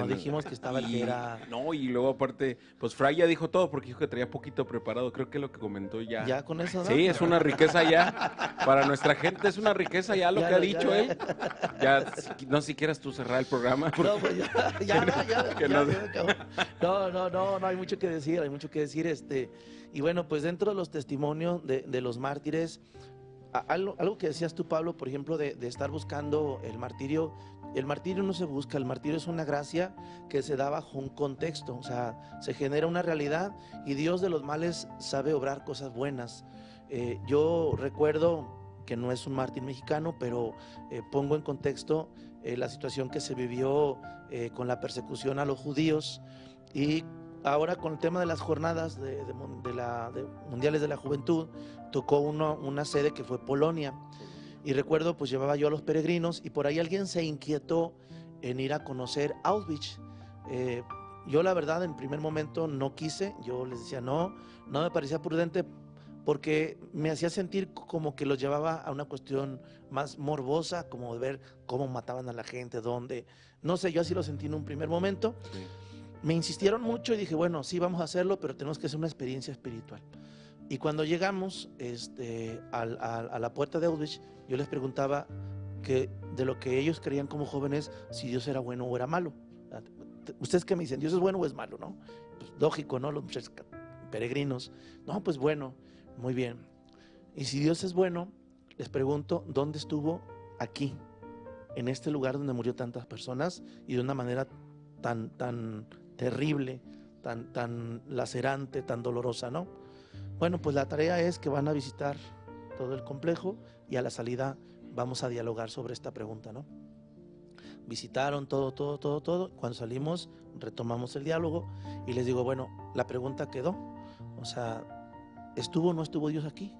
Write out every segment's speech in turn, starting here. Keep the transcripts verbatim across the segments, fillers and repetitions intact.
No dijimos que estaba el que Y, era... no, y luego aparte, pues Fray ya dijo todo porque dijo que traía poquito preparado. Creo que lo que comentó ya. Ya con eso, ¿no? Sí, es una riqueza ya. Para nuestra gente es una riqueza ya lo Ya que ha lo- dicho ya- él. Ya, si- no si quieras tú cerrar el programa. No, porque- pues ya, ya, no, ya, que ya, no- ya me acabó. No, no, no, no hay mucho que decir, hay mucho que decir. Este, y bueno, pues dentro de los testimonios de, de los mártires, a- algo, algo que decías tú, Pablo, por ejemplo, de, de estar buscando el martirio. El martirio no se busca, el martirio es una gracia que se da bajo un contexto, o sea, se genera una realidad y Dios de los males sabe obrar cosas buenas. Eh, yo recuerdo que no es un mártir mexicano, pero eh, pongo en contexto eh, la situación que se vivió eh, con la persecución a los judíos y ahora con el tema de las jornadas de, de, de la, de mundiales de la juventud, tocó uno, una sede que fue Polonia. Y recuerdo, pues llevaba yo a los peregrinos y por ahí alguien se inquietó en ir a conocer Auschwitz. Eh, yo la verdad en primer momento no quise, yo les decía no, no me parecía prudente porque me hacía sentir como que los llevaba a una cuestión más morbosa, como de ver cómo mataban a la gente, dónde, no sé, yo así lo sentí en un primer momento. Sí. Me insistieron mucho y dije, bueno, sí, vamos a hacerlo, pero tenemos que hacer una experiencia espiritual. Y cuando llegamos este, al, al, a la puerta de Auschwitz, yo les preguntaba que de lo que ellos creían como jóvenes, si Dios era bueno o era malo. Ustedes que me dicen, ¿Dios es bueno o es malo? ¿No? Pues lógico, ¿no? Los muchachos peregrinos. No, pues bueno, muy bien. Y si Dios es bueno, les pregunto, ¿dónde estuvo aquí? En este lugar donde murió tantas personas y de una manera tan, tan terrible, tan, tan lacerante, tan dolorosa, ¿no? Bueno, pues la tarea es que van a visitar todo el complejo y a la salida vamos a dialogar sobre esta pregunta, ¿no? Visitaron todo, todo, todo, todo. Cuando salimos retomamos el diálogo y les digo, bueno, la pregunta quedó. O sea, ¿estuvo o no estuvo Dios aquí?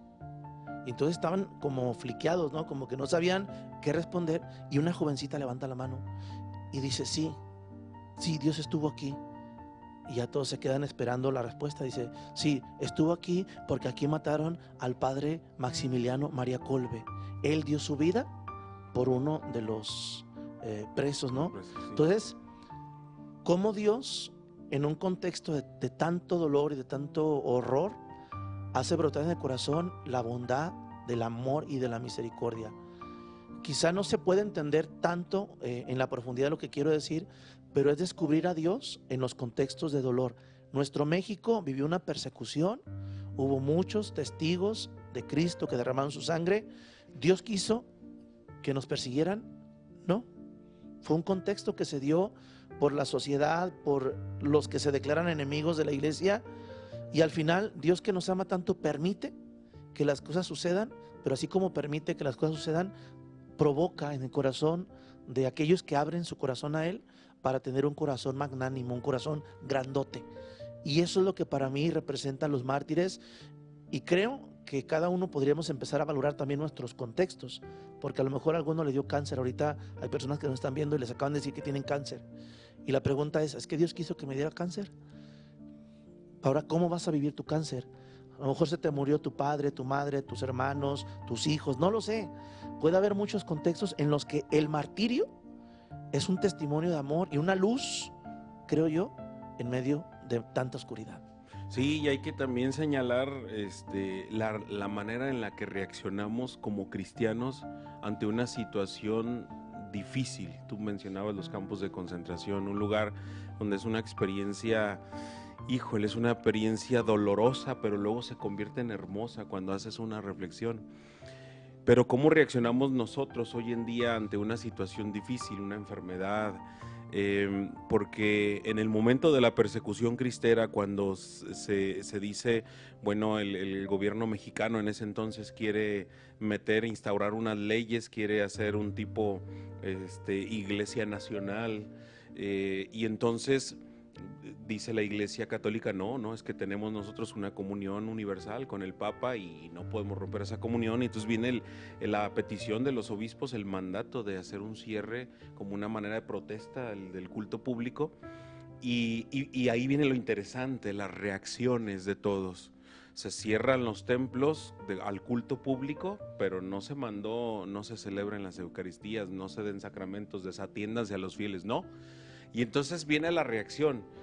Y entonces estaban como fliqueados, ¿no? Como que no sabían qué responder y una jovencita levanta la mano y dice, sí, sí, Dios estuvo aquí. Y ya todos se quedan esperando la respuesta. Dice, sí, estuvo aquí porque aquí mataron al padre Maximiliano María Kolbe. Él dio su vida por uno de los eh, presos, ¿no? Pues, sí. Entonces, ¿cómo Dios, en un contexto de, de tanto dolor y de tanto horror, hace brotar en el corazón la bondad del amor y de la misericordia? Quizá no se puede entender tanto eh, en la profundidad de lo que quiero decir, pero es descubrir a Dios en los contextos de dolor. Nuestro México vivió una persecución, hubo muchos testigos de Cristo que derramaron su sangre. ¿Dios quiso que nos persiguieran? No. Fue un contexto que se dio por la sociedad, por los que se declaran enemigos de la iglesia, y al final Dios, que nos ama tanto, permite que las cosas sucedan, pero así como permite que las cosas sucedan, provoca en el corazón de aquellos que abren su corazón a Él para tener un corazón magnánimo, un corazón grandote. Y eso es lo que para mí representan los mártires, y creo que cada uno podríamos empezar a valorar también nuestros contextos, porque a lo mejor a alguno le dio cáncer. Ahorita hay personas que nos están viendo y les acaban de decir que tienen cáncer, y la pregunta es, ¿es que Dios quiso que me diera cáncer? Ahora, ¿cómo vas a vivir tu cáncer? A lo mejor se te murió tu padre, tu madre, tus hermanos, tus hijos, no lo sé. Puede haber muchos contextos en los que el martirio es un testimonio de amor y una luz, creo yo, en medio de tanta oscuridad. Sí, y hay que también señalar este, la, la manera en la que reaccionamos como cristianos ante una situación difícil. Tú mencionabas los campos de concentración, un lugar donde es una experiencia, híjole, es una experiencia dolorosa, pero luego se convierte en hermosa cuando haces una reflexión. Pero ¿cómo reaccionamos nosotros hoy en día ante una situación difícil, una enfermedad? Eh, porque en el momento de la persecución cristera, cuando se, se dice, bueno, el, el gobierno mexicano en ese entonces quiere meter, instaurar unas leyes, quiere hacer un tipo este, iglesia nacional, eh, y entonces dice la Iglesia Católica, no, no, es que tenemos nosotros una comunión universal con el Papa y no podemos romper esa comunión. Y entonces viene el, la petición de los obispos, el mandato de hacer un cierre como una manera de protesta del, del culto público. Y, y, y ahí viene lo interesante, las reacciones de todos. Se cierran los templos de, al culto público, pero no se mandó, no se celebran las Eucaristías, no se den sacramentos, desatiéndanse a los fieles, no. Y entonces viene la reacción.